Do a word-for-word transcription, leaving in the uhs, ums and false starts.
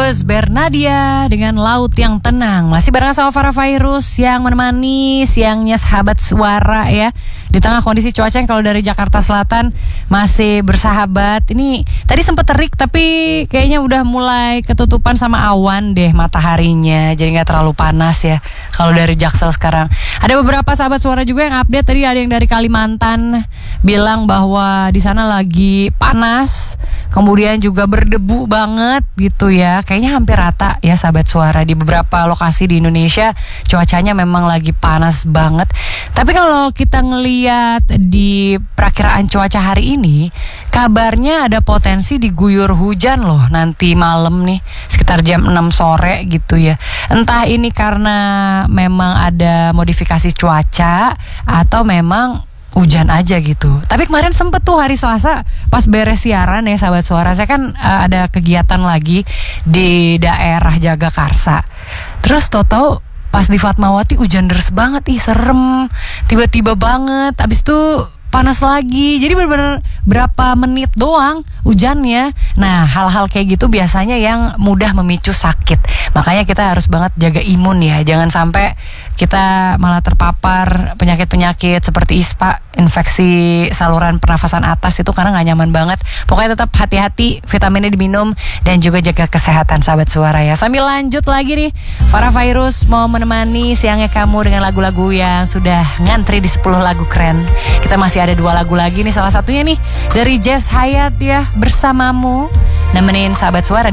Tulus Bernadia dengan Laut yang Tenang. Masih barengan sama Farah Fairuz yang menemani siangnya sahabat suara ya. Di tengah kondisi cuaca yang kalau dari Jakarta Selatan masih bersahabat. Ini tadi sempat terik tapi kayaknya udah mulai ketutupan sama awan deh mataharinya. Jadi gak terlalu panas ya kalau dari Jaksel sekarang. Ada beberapa sahabat suara juga yang update. Tadi ada yang dari Kalimantan bilang bahwa di sana lagi panas. Kemudian juga berdebu banget gitu ya. Kayaknya hampir rata ya sahabat suara. Di beberapa lokasi di Indonesia cuacanya memang lagi panas banget. Tapi kalau kita ngeliat di perakiraan cuaca hari ini, kabarnya ada potensi diguyur hujan loh nanti malam nih, sekitar jam enam sore gitu ya. Entah ini karena memang ada modifikasi cuaca atau memang hujan aja gitu. Tapi kemarin sempet tuh hari Selasa pas beres siaran ya sahabat suara, saya kan uh, ada kegiatan lagi di daerah Jagakarsa. Terus tau-tau pas di Fatmawati hujan deras banget, ih serem, tiba-tiba banget. Abis itu panas lagi. Jadi benar-benar berapa menit doang hujannya. Nah, hal-hal kayak gitu biasanya yang mudah memicu sakit. Makanya kita harus banget jaga imun ya. Jangan sampai kita malah terpapar penyakit-penyakit seperti ispa, infeksi saluran pernafasan atas itu karena gak nyaman banget. Pokoknya tetap hati-hati, vitaminnya diminum dan juga jaga kesehatan sahabat suara ya. Sambil lanjut lagi nih, Farah Fairuz mau menemani siangnya kamu dengan lagu-lagu yang sudah ngantri di sepuluh lagu keren. Kita masih ada dua lagu lagi nih, salah satunya nih dari Jazz Hayat ya, Bersamamu, nemenin sahabat suara